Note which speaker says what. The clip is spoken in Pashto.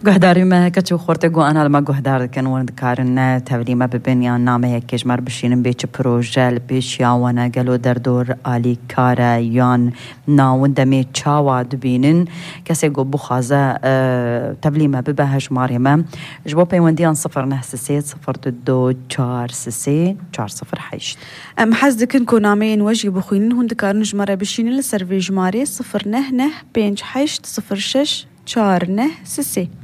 Speaker 1: گهداری ما کچو خورده گو آن ما گهدار کن ورد کارن تولیم ببینیان نامه کشمر بشینم بیچ پروژه بیچ یاوانه گلو در دور عالی کاره یان ناوند می چاوا دبینن کسی گو بخازه تولیم ببهش ماریم جواب پیوندیان 093
Speaker 2: ام حزدكن كونامين وجه بخوين هند كارن جمرة بشين لسر في جماري 0 9 5 8 0 6 4 9 6